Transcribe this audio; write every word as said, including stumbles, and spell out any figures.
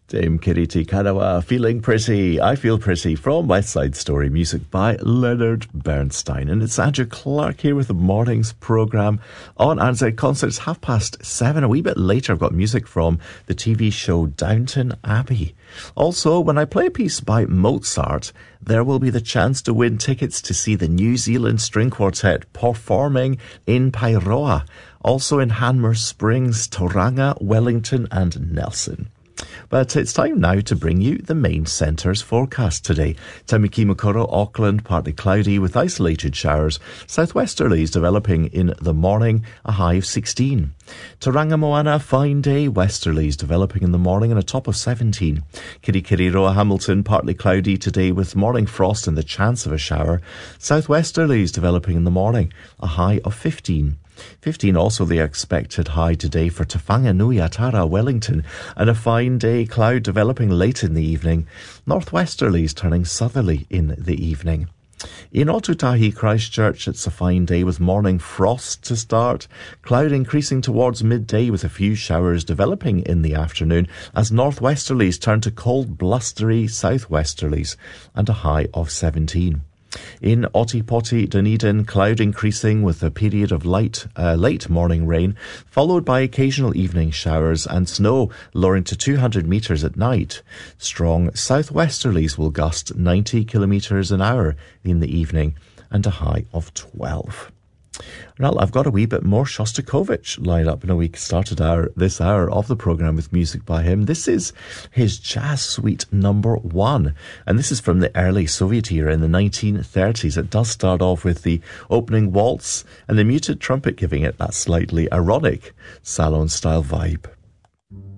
Dame Kiriti Kanawa, Feeling Pretty, I Feel Pretty, from West Side Story, music by Leonard Bernstein. And it's Andrew Clark here with the morning's programme on N Z Concerts, half past seven. A wee bit later, I've got music from the T V show Downton Abbey. Also, when I play a piece by Mozart, there will be the chance to win tickets to see the New Zealand String Quartet performing in Pairoa, also in Hanmer Springs, Tauranga, Wellington and Nelson. But it's time now to bring you the main centre's forecast today. Tamaki Makaurau, Auckland, partly cloudy with isolated showers. Southwesterlies developing in the morning, a high of sixteen. Tauranga Moana, fine day, westerlies developing in the morning and a top of seventeen. Kirikiriroa, Hamilton, partly cloudy today with morning frost and the chance of a shower. Southwesterlies developing in the morning, a high of fifteen. fifteen also the expected high today for Te Whanganui, Atara, Wellington, and a fine day, cloud developing late in the evening. Northwesterlies turning southerly in the evening. In Otutahi, Christchurch, it's a fine day with morning frost to start, cloud increasing towards midday with a few showers developing in the afternoon as northwesterlies turn to cold blustery southwesterlies and a high of seventeen. In Otipoti, Dunedin, cloud increasing with a period of light, uh, late morning rain, followed by occasional evening showers and snow lowering to two hundred metres at night. Strong southwesterlies will gust ninety kilometres an hour in the evening and a high of twelve. Well, I've got a wee bit more Shostakovich lined up in a week. Started our, this hour of the programme with music by him. This is his Jazz Suite number one. And this is from the early Soviet era in the nineteen thirties. It does start off with the opening waltz and the muted trumpet giving it that slightly ironic salon-style vibe.